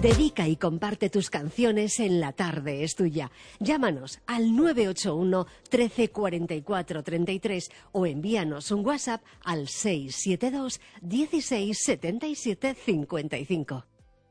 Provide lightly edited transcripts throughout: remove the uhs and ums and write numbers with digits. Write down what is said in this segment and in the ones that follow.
Dedica y comparte tus canciones en La Tarde es Tuya. Llámanos al 981 13 44 33 o envíanos un WhatsApp al 672 16 77 55.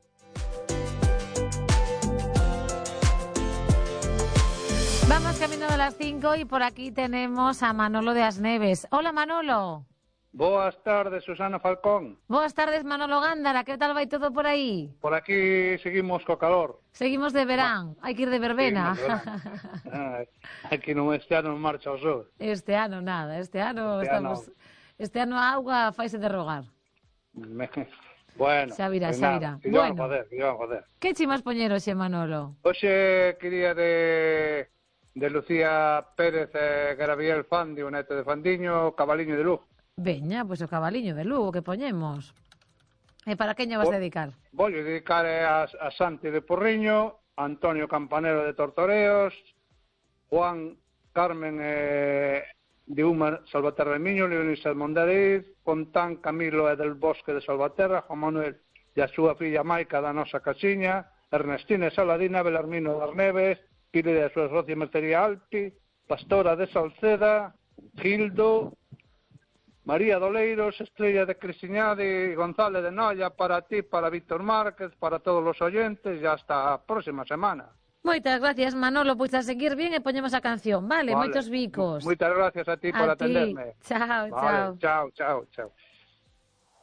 Vamos camino de las 5 y por aquí tenemos a Manolo de Asneves. Hola, Manolo. Boas tardes, Susana Falcón. Boas tardes, Manolo Gándara. Que tal vai todo por aí? Por aquí seguimos co calor. Seguimos de verán. Hai que ir de verbena. Aquí este ano non marcha o sol. Este ano nada. Este ano a auga faise de rogar. Bueno, xa virá. Que Bueno, joder. que chimas poñer hoxe, Manolo? Hoxe quería de Lucía Pérez e Gabriel Fandi, o neto de Fandiño, Cabaliño de Lugo. Veña, pois o Cabaliño de Lugo que poñemos. E para quen lle vas dedicar? Vou dedicar a Santi de Porriño, Antonio Campanero de Tortoreos, Juan Carmen de Uma Salvaterra de Miño, Leonisa de Mondariz, Fontán Camilo e del Bosque de Salvaterra, Juan Manuel e a súa filla Maica da nosa casiña, Ernestina e Saladina, Belarmino das Neves, Pile de a súa socia Mercería Alpi, Pastora de Salceda, Gildo, María Doleiros, Estrella de Crisiñade, González de Noia, para ti, para Víctor Márquez, para todos os oyentes, e hasta a próxima semana. Moitas gracias, Manolo, pois a seguir bien e poñemos a canción, vale? Moitos bicos. Moitas gracias a ti por atenderme. Chao, vale, chao.